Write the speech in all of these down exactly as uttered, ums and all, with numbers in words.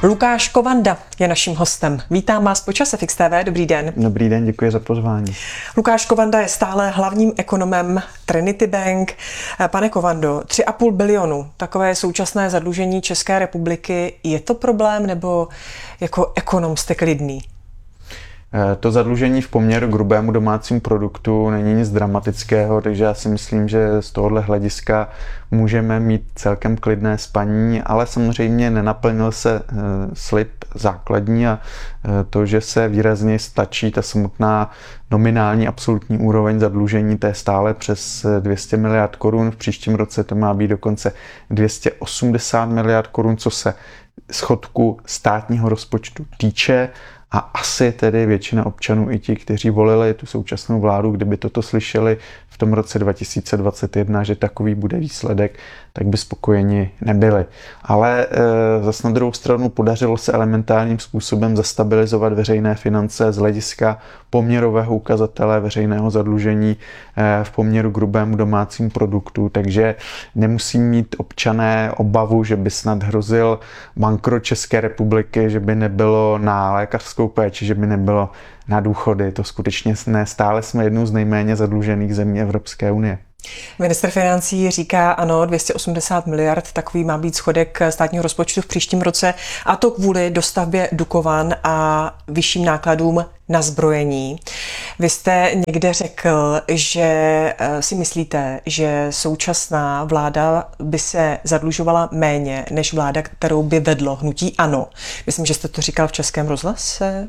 Lukáš Kovanda je naším hostem. Vítám vás po Čase Fix T V. Dobrý den. Dobrý den, děkuji za pozvání. Lukáš Kovanda je stále hlavním ekonomem Trinity Bank. Pane Kovando, tři a půl bilionu, takové je současné zadlužení České republiky. Je to problém, nebo jako ekonom jste klidný? To zadlužení v poměru k hrubému domácímu produktu není nic dramatického, takže já si myslím, že z tohohle hlediska můžeme mít celkem klidné spaní, ale samozřejmě nenaplnil se slib základní a to, že se výrazně stačí ta samotná nominální absolutní úroveň zadlužení, to je stále přes dvě stě miliard korun, v příštím roce to má být dokonce dvě stě osmdesát miliard korun, co se schodku státního rozpočtu týče. A asi tedy většina občanů, i ti, kteří volili tu současnou vládu, kdyby toto slyšeli v tom roce dva tisíce dvacet jedna, že takový bude výsledek, tak by spokojeni nebyli. Ale e, zas na druhou stranu podařilo se elementárním způsobem zastabilizovat veřejné finance z hlediska poměrového ukazatele veřejného zadlužení e, v poměru k hrubému domácímu produktu, takže nemusí mít občané obavu, že by snad hrozil bankrot České republiky, že by nebylo na lékařskou péči, že by nebylo na důchody. To skutečně ne, stále jsme jednou z nejméně zadlužených zemí Evropské unie. Ministr financí říká, ano, dvě stě osmdesát miliard, takový má být schodek státního rozpočtu v příštím roce, a to kvůli dostavbě Dukovan a vyšším nákladům na zbrojení. Vy jste někde řekl, že si myslíte, že současná vláda by se zadlužovala méně než vláda, kterou by vedlo hnutí ANO. Myslím, že jste to říkal v Českém rozhlase.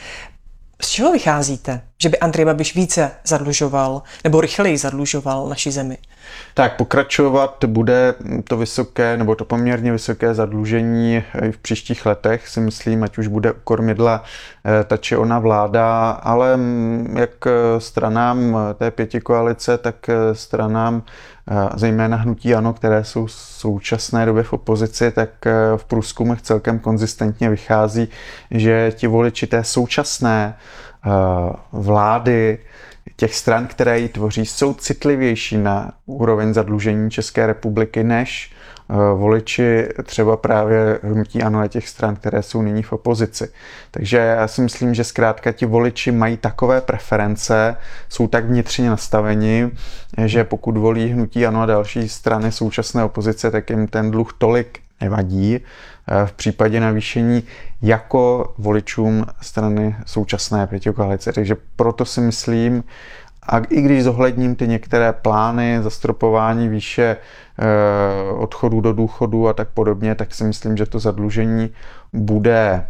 Z čeho vycházíte? Že by Andrej Babiš více zadlužoval nebo rychleji zadlužoval naši zemi? Tak pokračovat bude to vysoké nebo to poměrně vysoké zadlužení i v příštích letech, si myslím, ať už bude u kormidla ta či ona vláda, ale jak stranám té pětikoalice, tak stranám zejména hnutí ANO, které jsou v současné době v opozici, tak v průzkumech celkem konzistentně vychází, že ti voliči té současné vlády, těch stran, které ji tvoří, jsou citlivější na úroveň zadlužení České republiky než voliči třeba právě hnutí ANO a těch stran, které jsou nyní v opozici. Takže já si myslím, že zkrátka ti voliči mají takové preference, jsou tak vnitřně nastaveni, že pokud volí hnutí ANO a další strany současné opozice, tak jim ten dluh tolik nevadí v případě navýšení jako voličům strany současné pětikoalice. Takže proto si myslím, a i když zohledním ty některé plány, zastropování výše odchodu do důchodu a tak podobně, tak si myslím, že to zadlužení bude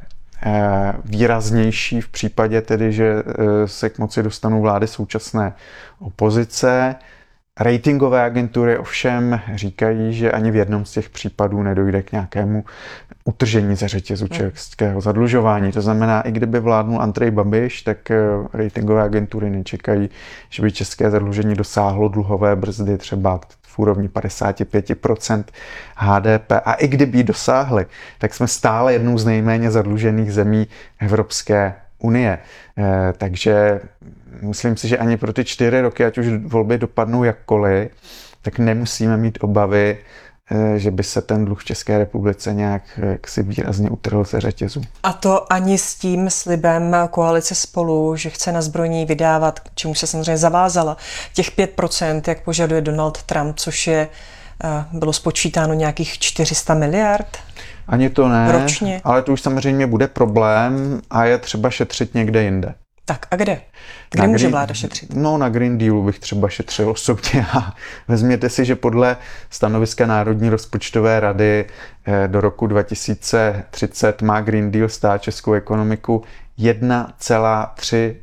výraznější v případě tedy, že se k moci dostanou vlády současné opozice. Ratingové agentury ovšem říkají, že ani v jednom z těch případů nedojde k nějakému utržení ze řetězu českého zadlužování. To znamená, i kdyby vládnul Andrej Babiš, tak ratingové agentury nečekají, že by české zadlužení dosáhlo dluhové brzdy třeba v úrovni padesát pět procent H D P. A i kdyby ji dosáhly, tak jsme stále jednou z nejméně zadlužených zemí Evropské unie. Takže myslím si, že ani pro ty čtyři roky, ať už volby dopadnou jakkoliv, tak nemusíme mít obavy, že by se ten dluh v České republice nějak jaksi výrazně utrhl ze řetězu. A to ani s tím slibem koalice Spolu, že chce na zbrojení vydávat, k čemu se samozřejmě zavázala, těch pět procent, jak požaduje Donald Trump, což je, bylo spočítáno nějakých čtyři sta miliard? Ani to ne, ročně. Ale to už samozřejmě bude problém a je třeba šetřit někde jinde. Tak a kde? Kde na může green, vláda šetřit? No na Green Dealu bych třeba šetřil osobně a vezměte si, že podle stanoviska Národní rozpočtové rady do roku dva tisíce třicet má Green Deal stát českou ekonomiku jedna celá tři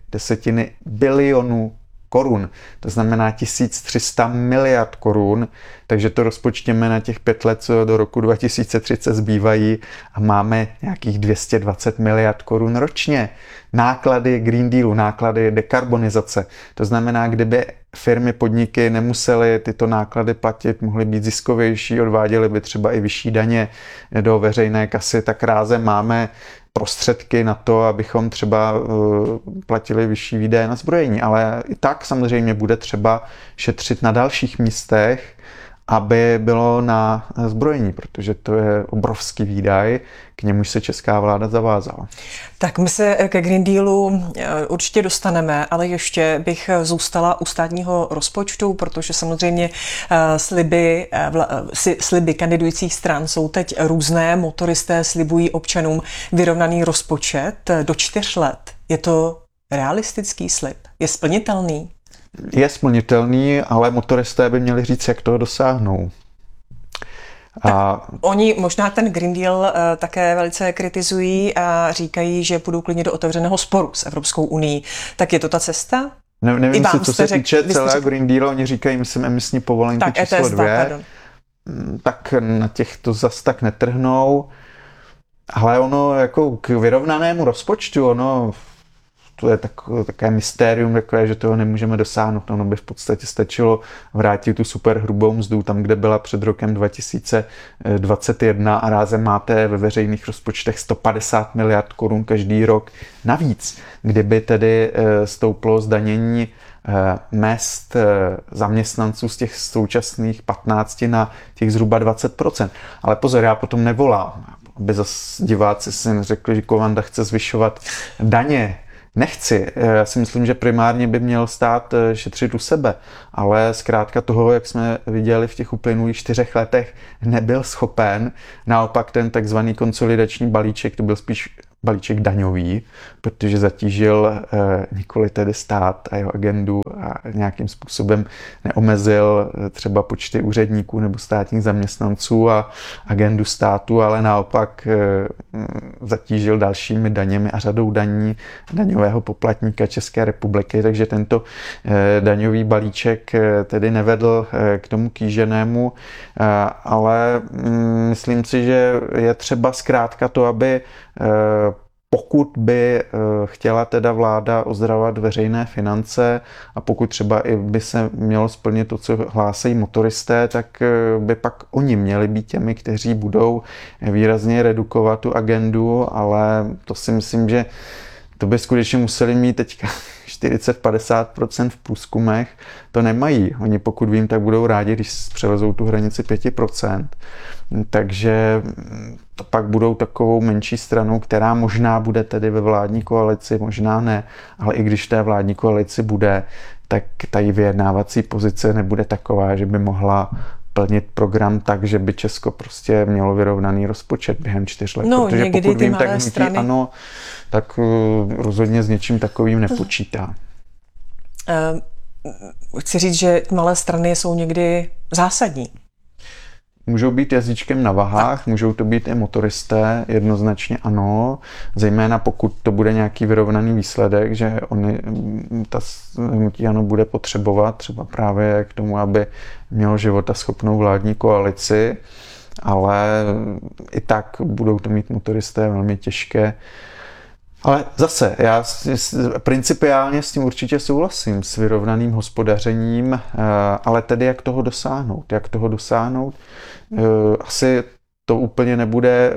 bilionu korun. To znamená tisíc tři sta miliard korun, takže to rozpočtěme na těch pět let, co do roku dva tisíce třicet zbývají a máme nějakých dvě stě dvacet miliard korun ročně. Náklady Green Dealu, náklady dekarbonizace. To znamená, kdyby firmy, podniky nemusely tyto náklady platit, mohly být ziskovější, odváděly by třeba i vyšší daně do veřejné kasy, tak rázem máme prostředky na to, abychom třeba platili vyšší výdaje na zbrojení. Ale i tak samozřejmě bude třeba šetřit na dalších místech aby bylo na zbrojení, protože to je obrovský výdaj, k němuž se česká vláda zavázala. Tak my se ke Green Dealu určitě dostaneme, ale ještě bych zůstala u státního rozpočtu, protože samozřejmě sliby, sliby kandidujících stran jsou teď různé. Motoristé slibují občanům vyrovnaný rozpočet do čtyř let. Je to realistický slib? Je splnitelný? Je splnitelný, ale motoristé by měli říct, jak toho dosáhnou. A oni možná ten Green Deal uh, také velice kritizují a říkají, že půjdou klidně do otevřeného sporu s Evropskou unií. Tak je to ta cesta? Ne, nevím si, co se řek, týče celého řek... Green Deal, oni říkají, myslím, emisní povolenky tak, číslo dvě, pardon. Tak na těch to zas tak netrhnou. Ale ono jako k vyrovnanému rozpočtu, ono to je tak, také mystérium, takové, že toho nemůžeme dosáhnout. Ono by v podstatě stačilo vrátit tu superhrubou mzdu tam, kde byla před rokem dva tisíce dvacet jedna a rázem máte ve veřejných rozpočtech sto padesát miliard korun každý rok navíc, kdyby tedy stouplo zdanění mezd zaměstnanců z těch současných patnácti na těch zhruba dvacet procent. Ale pozor, já potom nevolám, aby zase diváci si řekli, že Kovanda chce zvyšovat daně. Nechci. Já si myslím, že primárně by měl stát šetřit u sebe, ale zkrátka toho, jak jsme viděli v těch uplynulých čtyřech letech, nebyl schopen. Naopak ten takzvaný konsolidační balíček, to byl spíš balíček daňový, protože zatížil eh, nikoli tedy stát a jeho agendu a nějakým způsobem neomezil eh, třeba počty úředníků nebo státních zaměstnanců a agendu státu, ale naopak eh, zatížil dalšími daněmi a řadou daní daňového poplatníka České republiky, takže tento eh, daňový balíček eh, tedy nevedl eh, k tomu kýženému, eh, ale mm, myslím si, že je třeba zkrátka to, aby eh, pokud by chtěla teda vláda ozdravovat veřejné finance a pokud třeba i by se mělo splnit to, co hlásají motoristé, tak by pak oni měli být těmi, kteří budou výrazně redukovat tu agendu, ale to si myslím, že to by skutečně museli mít teďka čtyřicet až padesát procent v průzkumech. To nemají. Oni, pokud vím, tak budou rádi, když přelezou tu hranici pět procent. Takže to pak budou takovou menší stranou, která možná bude tedy ve vládní koalici, možná ne, ale i když té vládní koalici bude, tak ta její vyjednávací pozice nebude taková, že by mohla plnit program tak, že by Česko prostě mělo vyrovnaný rozpočet během čtyř let. No, protože pokud vím, tak hnutí strany... ANO tak uh, rozhodně s něčím takovým nepočítá. Uh, chci říct, že malé strany jsou někdy zásadní. Můžou být jazyčkem na vahách, tak. Můžou to být i motoristé, jednoznačně ano, zejména pokud to bude nějaký vyrovnaný výsledek, že oni, ta hnutí ANO bude potřebovat třeba právě k tomu, aby mělo životaschopnou vládní koalici, ale i tak budou to mít motoristé velmi těžké. Ale zase, já principiálně s tím určitě souhlasím, s vyrovnaným hospodařením, ale tedy jak toho dosáhnout? Jak toho dosáhnout? Asi to úplně nebude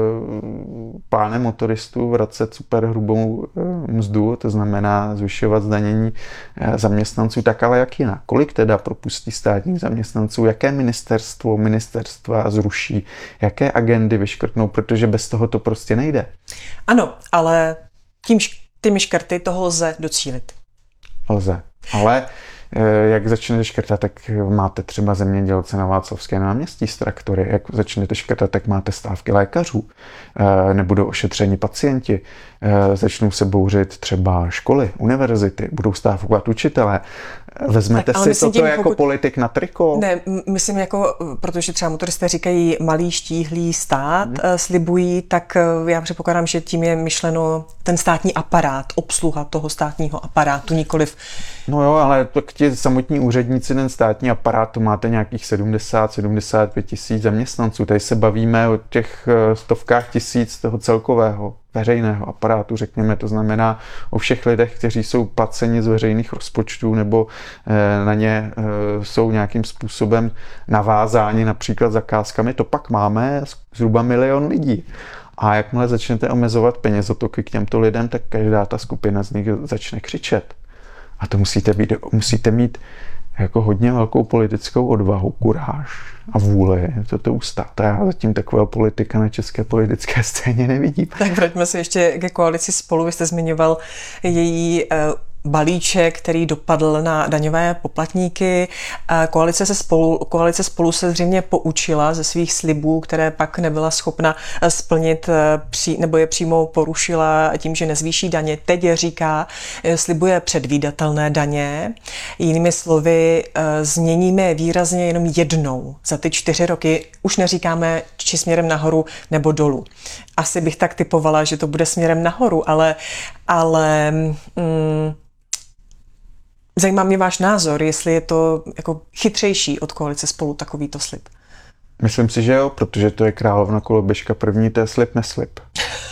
plánem motoristů vracet superhrubou mzdu, to znamená zvyšovat zdanění zaměstnanců, tak ale jak jinak? Kolik teda propustí státních zaměstnanců? Jaké ministerstvo, ministerstva zruší? Jaké agendy vyškrtnou? Protože bez toho to prostě nejde. Ano, ale tím, těmi škrty toho lze docílit. Lze, ale jak začnete škrtat, tak máte třeba zemědělce na Václavské náměstí s traktory. Jak začnete škrtat, tak máte stávky lékařů. Nebudou ošetřeni pacienti. Začnou se bouřit třeba školy, univerzity. Budou stávkovat učitelé. Vezmete tak, si toto jako pokud... politik na triko? Ne, myslím jako, protože třeba motoristé říkají malý štíhlý stát, hmm. slibují, tak já předpokládám, že tím je myšleno ten státní aparát, obsluha toho státního aparátu, nikoliv... No jo, ale tak ti samotní úředníci, ten státní aparát, to máte nějakých sedmdesát sedmdesát pět tisíc zaměstnanců. Tady se bavíme o těch stovkách tisíc toho celkového veřejného aparátu, řekněme, to znamená o všech lidech, kteří jsou placeni z veřejných rozpočtů nebo na ně jsou nějakým způsobem navázáni například zakázkami, to pak máme zhruba milion lidí. A jakmile začnete omezovat penězotoky k těmto lidem, tak každá ta skupina z nich začne křičet. A to musíte, být, musíte mít jako hodně velkou politickou odvahu, kuráž a vůli toto ustát. A já zatím takového politika na české politické scéně nevidím. Tak vraťme se ještě ke koalici Spolu. Vy jste zmiňoval její balíček, který dopadl na daňové poplatníky. Koalice, se spolu, koalice Spolu se zřejmě poučila ze svých slibů, které pak nebyla schopna splnit nebo je přímo porušila tím, že nezvýší daně. Teď říká, slibuje předvídatelné daně. Jinými slovy, změníme výrazně jenom jednou za ty čtyři roky. Už neříkáme, či směrem nahoru nebo dolů. Asi bych tak typovala, že to bude směrem nahoru, ale, ale mm, zajímá mě váš názor, jestli je to jako chytřejší od koalice Spolu takovýto slib. Myslím si, že jo, protože to je královna koloběžka, první to je slib, neslib.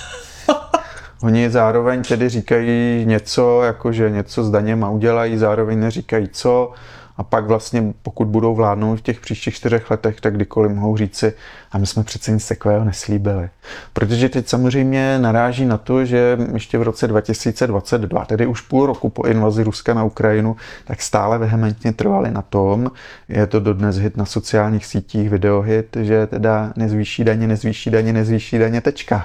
Oni zároveň tedy říkají něco, jakože něco s daněma udělají, zároveň neříkají co, a pak vlastně, pokud budou vládnout v těch příštích čtyřech letech, tak kdykoliv mohou říci, a my jsme přece nic takového neslíbili. Protože teď samozřejmě naráží na to, že ještě v roce dva tisíce dvacet dva, tedy už půl roku po invazi Ruska na Ukrajinu, tak stále vehementně trvali na tom, je to dodnes hit na sociálních sítích, videohit, že teda nezvýší daně, nezvýší daně, nezvýší daně, tečka.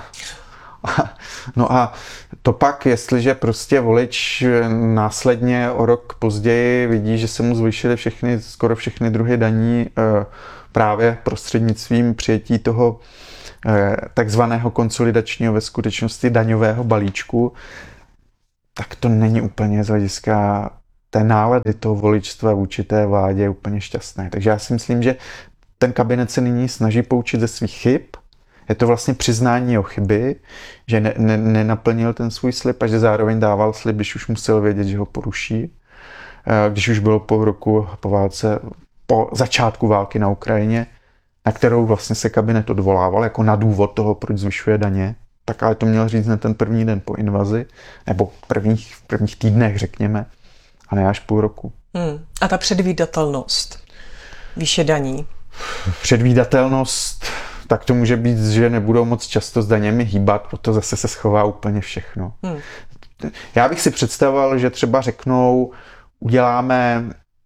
No a to pak, jestliže prostě volič následně o rok později vidí, že se mu zvýšily všechny, skoro všechny druhy daní právě prostřednictvím přijetí toho takzvaného konsolidačního ve skutečnosti daňového balíčku, tak to není úplně z hlediska té nálady toho voličstva vůči té vládě úplně šťastné. Takže já si myslím, že ten kabinet se nyní snaží poučit ze svých chyb. Je to vlastně přiznání o chyby, že ne, ne, nenaplnil ten svůj slib a že zároveň dával slib, když už musel vědět, že ho poruší. Když už bylo půl roku po válce, po začátku války na Ukrajině, na kterou vlastně se kabinet odvolával jako na důvod toho, proč zvyšuje daně, tak ale to měl říct na ten první den po invazi, nebo v prvních, v prvních týdnech, řekněme, a ne až půl roku. Hmm. A ta předvídatelnost výše daní? Předvídatelnost, tak to může být, že nebudou moc často s daněmi hýbat, proto zase se schová úplně všechno. Hmm. Já bych si představoval, že třeba řeknou, uděláme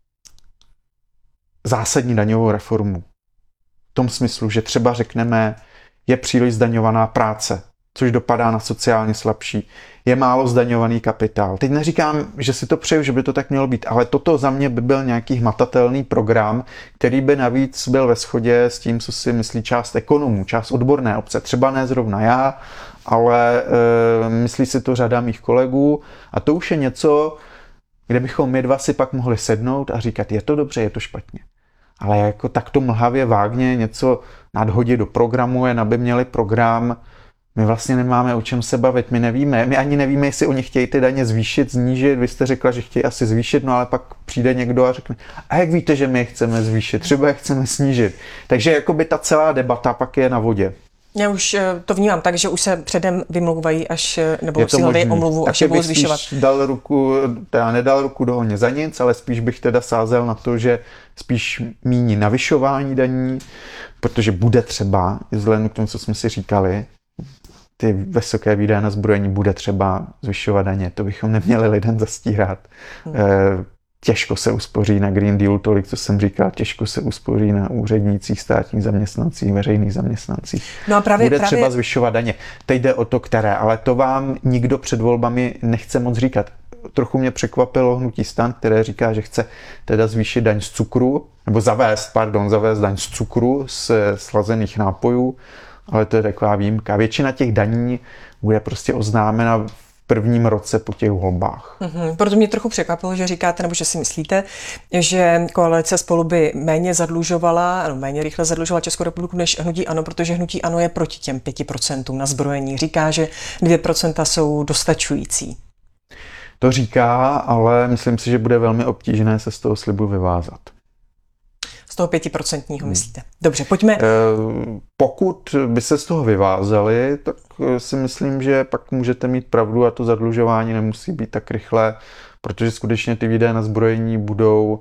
zásadní daňovou reformu. V tom smyslu, že třeba řekneme, je příliš zdaňovaná práce, což dopadá na sociálně slabší. Je málo zdaňovaný kapitál. Teď neříkám, že si to přeju, že by to tak mělo být, ale toto za mě by byl nějaký hmatatelný program, který by navíc byl ve shodě s tím, co si myslí část ekonomů, část odborné obce. Třeba ne zrovna já, ale e, myslí si to řada mých kolegů. A to už je něco, kde bychom my dva si pak mohli sednout a říkat, je to dobře, je to špatně. Ale jako takto mlhavě, vágně něco nadhodit do programu, jen aby měli program. My vlastně nemáme o čem se bavit, my nevíme. My ani nevíme, jestli oni chtějí ty daně zvýšit, znížit. Vy jste řekla, že chtějí asi zvýšit, no ale pak přijde někdo a řekne, a jak víte, že my je chceme zvýšit, třeba je chceme snížit. Takže jakoby ta celá debata pak je na vodě. Já už to vnímám tak, že už se předem vymlouvají, až, nebo si hledají omluvu, až je budou zvyšovat. Dal ruku, teda nedal ruku do ohně za nic, ale spíš bych teda sázel na to, že spíš míní navyšování daní, protože bude třeba, vzhledem k tomu, co jsme si říkali, ty vysoké výdaje na zbrojení bude třeba zvyšovat daně. To bychom neměli lidem zastírat. Hmm. Těžko se uspoří na Green Deal tolik, co jsem říkal, těžko se uspoří na úřednících, státních zaměstnancích, veřejných zaměstnancích. No a právě, bude právě... třeba zvyšovat daně. Teď jde o to, které, ale to vám nikdo před volbami nechce moc říkat. Trochu mě překvapilo hnutí STAN, které říká, že chce teda zvýšit daň z cukru, nebo zavést, pardon, zavést daň z cukru, z slazených nápojů, ale to je taková výjimka. Většina těch daní bude prostě oznámena v prvním roce po těch volbách. Mm-hmm. Proto mě trochu překvapilo, že říkáte, nebo že si myslíte, že koalice Spolu by méně zadlužovala, no méně rychle zadlužovala Českou republiku než hnutí ANO, protože hnutí ANO je proti těm pěti procentům na zbrojení. Říká, že dvě procenta jsou dostačující. To říká, ale myslím si, že bude velmi obtížné se z toho slibu vyvázat. Z toho pětiprocentního myslíte. Dobře, pojďme. Pokud by se z toho vyvázali, tak si myslím, že pak můžete mít pravdu a to zadlužování nemusí být tak rychlé, protože skutečně ty výdaje na zbrojení budou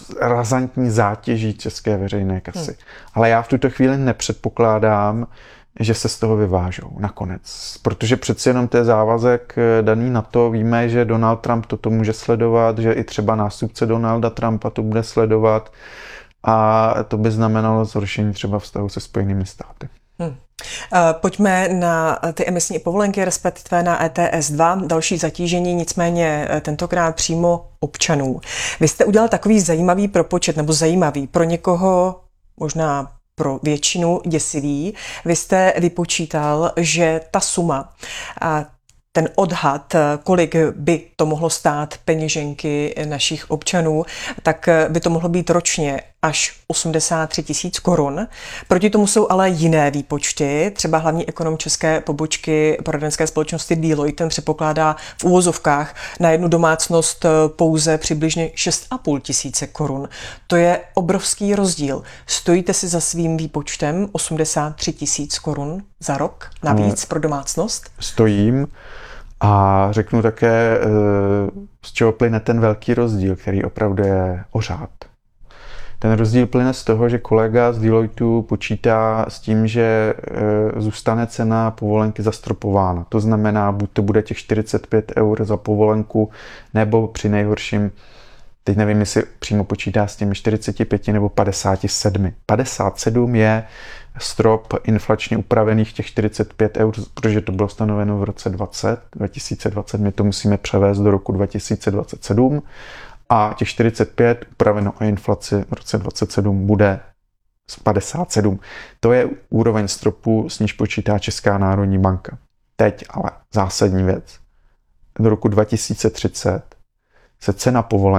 razantní zátěží české veřejné kasy. Hmm. Ale já v tuto chvíli nepředpokládám, že se z toho vyvážou nakonec. Protože přeci jenom to je závazek daný na to, víme, že Donald Trump toto může sledovat, že i třeba nástupce Donalda Trumpa to bude sledovat a to by znamenalo zhoršení třeba vztahu se Spojenými státy. Hmm. Pojďme na ty emisní povolenky, respektive na E T S dva, další zatížení, nicméně tentokrát přímo občanů. Vy jste udělal takový zajímavý propočet, nebo zajímavý, pro někoho možná pro většinu děsivý. Vy jste vypočítal, že ta suma, ten odhad, kolik by to mohlo stát peněženky našich občanů, tak by to mohlo být ročně až osmdesát tři tisíc korun. Proti tomu jsou ale jiné výpočty. Třeba hlavní ekonom české pobočky poradenské společnosti Deloitte, ten předpokládá v úvozovkách na jednu domácnost pouze přibližně šest a půl tisíce korun. To je obrovský rozdíl. Stojíte si za svým výpočtem osmdesát tři tisíc korun za rok navíc pro domácnost? Stojím. A řeknu také, z čeho plyne ten velký rozdíl, který opravdu je o řád. Ten rozdíl plyne z toho, že kolega z Deloitu počítá s tím, že zůstane cena povolenky zastropována. To znamená, buď to bude těch čtyřicet pět eur za povolenku, nebo při nejhorším, teď nevím, jestli přímo počítá s těmi čtyřicet pět nebo padesát sedm. padesát sedm je strop inflačně upravených těch čtyřicet pět eur, protože to bylo stanoveno v roce dvacet, dva tisíce dvacet, my to musíme převést do roku dva tisíce dvacet sedm a těch čtyřicet pět upraveno o inflaci v roce dvacet sedm bude padesát sedm. To je úroveň stropu, s níž počítá Česká národní banka. Teď ale zásadní věc. Do roku dva tisíce třicet se cena povolenky